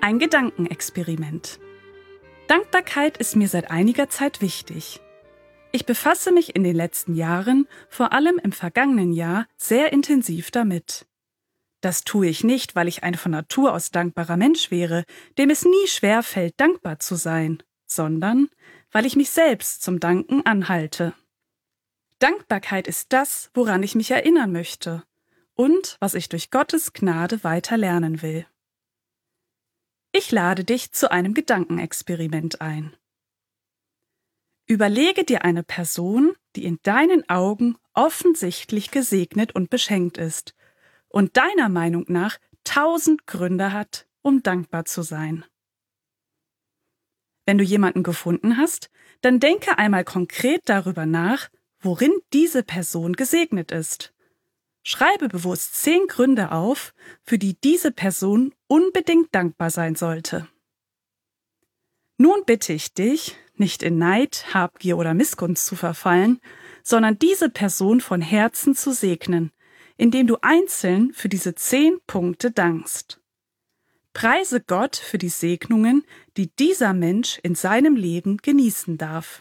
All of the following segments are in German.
Ein Gedankenexperiment. Dankbarkeit ist mir seit einiger Zeit wichtig. Ich befasse mich in den letzten Jahren, vor allem im vergangenen Jahr, sehr intensiv damit. Das tue ich nicht, weil ich ein von Natur aus dankbarer Mensch wäre, dem es nie schwer fällt, dankbar zu sein, sondern weil ich mich selbst zum Danken anhalte. Dankbarkeit ist das, woran ich mich erinnern möchte und was ich durch Gottes Gnade weiter lernen will. Ich lade dich zu einem Gedankenexperiment ein. Überlege dir eine Person, die in deinen Augen offensichtlich gesegnet und beschenkt ist und deiner Meinung nach 1000 Gründe hat, um dankbar zu sein. Wenn du jemanden gefunden hast, dann denke einmal konkret darüber nach, worin diese Person gesegnet ist. Schreibe bewusst 10 Gründe auf, für die diese Person unbedingt dankbar sein sollte. Nun bitte ich dich, nicht in Neid, Habgier oder Missgunst zu verfallen, sondern diese Person von Herzen zu segnen, indem du einzeln für diese 10 Punkte dankst. Preise Gott für die Segnungen, die dieser Mensch in seinem Leben genießen darf.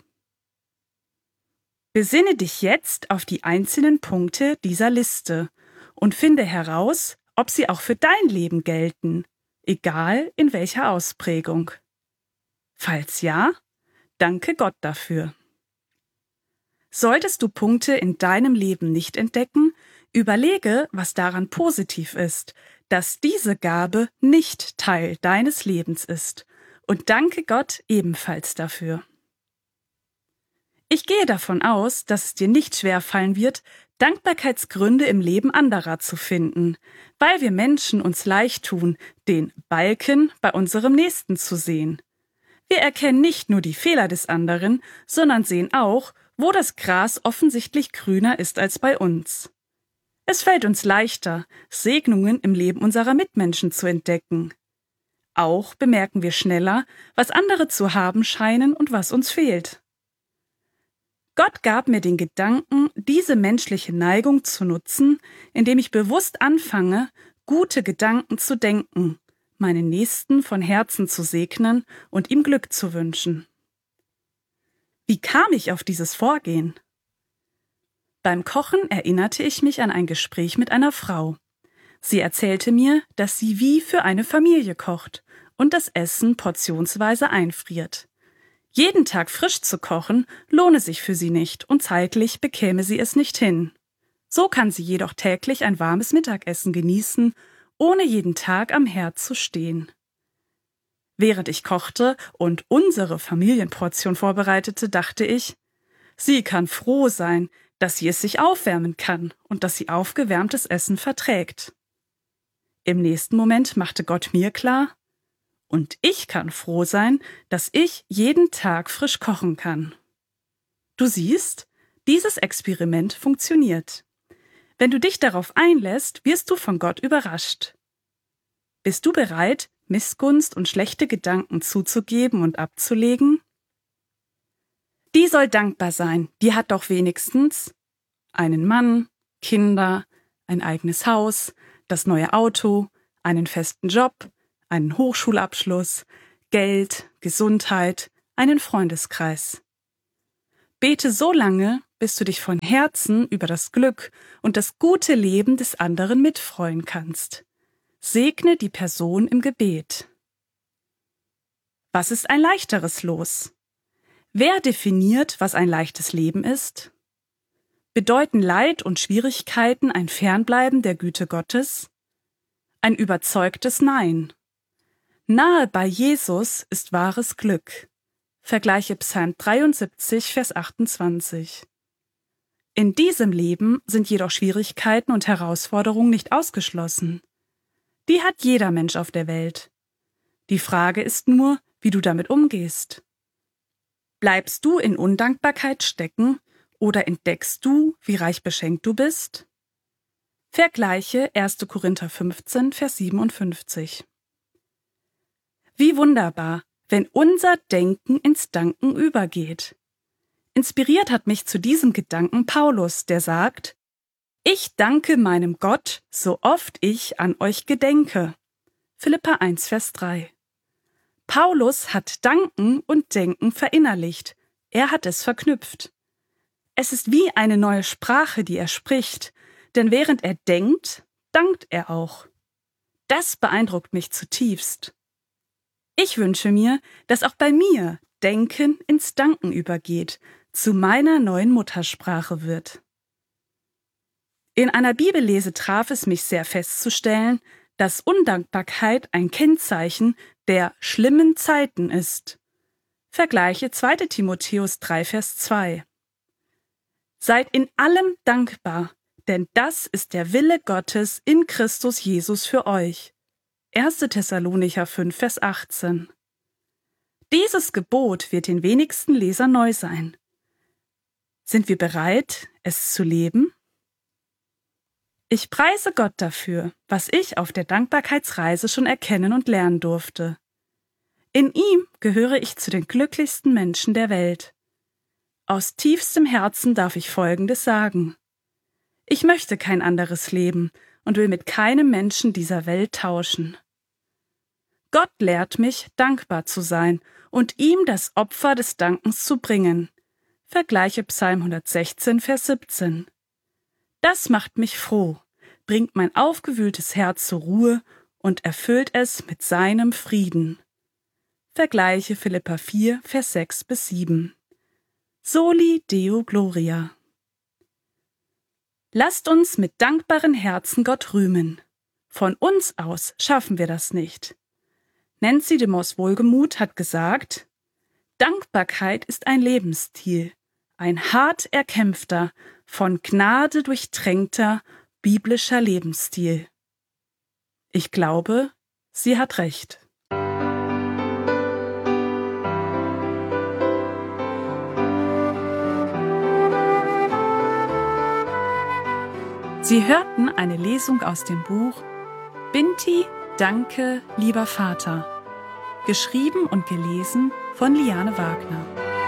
Besinne dich jetzt auf die einzelnen Punkte dieser Liste und finde heraus, ob sie auch für dein Leben gelten, egal in welcher Ausprägung. Falls ja, danke Gott dafür. Solltest du Punkte in deinem Leben nicht entdecken, überlege, was daran positiv ist, dass diese Gabe nicht Teil deines Lebens ist, und danke Gott ebenfalls dafür. Ich gehe davon aus, dass es dir nicht schwerfallen wird, Dankbarkeitsgründe im Leben anderer zu finden, weil wir Menschen uns leicht tun, den Balken bei unserem Nächsten zu sehen. Wir erkennen nicht nur die Fehler des anderen, sondern sehen auch, wo das Gras offensichtlich grüner ist als bei uns. Es fällt uns leichter, Segnungen im Leben unserer Mitmenschen zu entdecken. Auch bemerken wir schneller, was andere zu haben scheinen und was uns fehlt. Gott gab mir den Gedanken, diese menschliche Neigung zu nutzen, indem ich bewusst anfange, gute Gedanken zu denken, meinen Nächsten von Herzen zu segnen und ihm Glück zu wünschen. Wie kam ich auf dieses Vorgehen? Beim Kochen erinnerte ich mich an ein Gespräch mit einer Frau. Sie erzählte mir, dass sie wie für eine Familie kocht und das Essen portionsweise einfriert. Jeden Tag frisch zu kochen, lohne sich für sie nicht und zeitlich bekäme sie es nicht hin. So kann sie jedoch täglich ein warmes Mittagessen genießen, ohne jeden Tag am Herd zu stehen. Während ich kochte und unsere Familienportion vorbereitete, dachte ich, sie kann froh sein, dass sie es sich aufwärmen kann und dass sie aufgewärmtes Essen verträgt. Im nächsten Moment machte Gott mir klar, und ich kann froh sein, dass ich jeden Tag frisch kochen kann. Du siehst, dieses Experiment funktioniert. Wenn du dich darauf einlässt, wirst du von Gott überrascht. Bist du bereit, Missgunst und schlechte Gedanken zuzugeben und abzulegen? Die soll dankbar sein, die hat doch wenigstens einen Mann, Kinder, ein eigenes Haus, das neue Auto, einen festen Job, einen Hochschulabschluss, Geld, Gesundheit, einen Freundeskreis. Bete so lange, bis du dich von Herzen über das Glück und das gute Leben des anderen mitfreuen kannst. Segne die Person im Gebet. Was ist ein leichteres Los? Wer definiert, was ein leichtes Leben ist? Bedeuten Leid und Schwierigkeiten ein Fernbleiben der Güte Gottes? Ein überzeugtes Nein. Nahe bei Jesus ist wahres Glück. Vergleiche Psalm 73, Vers 28. In diesem Leben sind jedoch Schwierigkeiten und Herausforderungen nicht ausgeschlossen. Die hat jeder Mensch auf der Welt. Die Frage ist nur, wie du damit umgehst. Bleibst du in Undankbarkeit stecken oder entdeckst du, wie reich beschenkt du bist? Vergleiche 1. Korinther 15, Vers 57. Wie wunderbar, wenn unser Denken ins Danken übergeht. Inspiriert hat mich zu diesem Gedanken Paulus, der sagt, Ich danke meinem Gott, so oft ich an euch gedenke. Philipper 1, Vers 3. Paulus hat Danken und Denken verinnerlicht. Er hat es verknüpft. Es ist wie eine neue Sprache, die er spricht, denn während er denkt, dankt er auch. Das beeindruckt mich zutiefst. Ich wünsche mir, dass auch bei mir Denken ins Danken übergeht, zu meiner neuen Muttersprache wird. In einer Bibellese traf es mich sehr festzustellen, dass Undankbarkeit ein Kennzeichen der schlimmen Zeiten ist. Vergleiche 2. Timotheus 3, Vers 2. Seid in allem dankbar, denn das ist der Wille Gottes in Christus Jesus für euch. 1. Thessalonicher 5, Vers 18. Dieses Gebot wird den wenigsten Lesern neu sein. Sind wir bereit, es zu leben? Ich preise Gott dafür, was ich auf der Dankbarkeitsreise schon erkennen und lernen durfte. In ihm gehöre ich zu den glücklichsten Menschen der Welt. Aus tiefstem Herzen darf ich Folgendes sagen. Ich möchte kein anderes Leben und will mit keinem Menschen dieser Welt tauschen. Gott lehrt mich, dankbar zu sein und ihm das Opfer des Dankens zu bringen. Vergleiche Psalm 116, Vers 17. Das macht mich froh, bringt mein aufgewühltes Herz zur Ruhe und erfüllt es mit seinem Frieden. Vergleiche Philipper 4, Vers 6 bis 7. Soli Deo Gloria. Lasst uns mit dankbaren Herzen Gott rühmen. Von uns aus schaffen wir das nicht. Nancy de Moss Wohlgemuth hat gesagt, Dankbarkeit ist ein Lebensstil, ein hart erkämpfter, von Gnade durchtränkter, biblischer Lebensstil. Ich glaube, sie hat recht. Sie hörten eine Lesung aus dem Buch Binti, danke, lieber Vater, geschrieben und gelesen von Liane Wagner.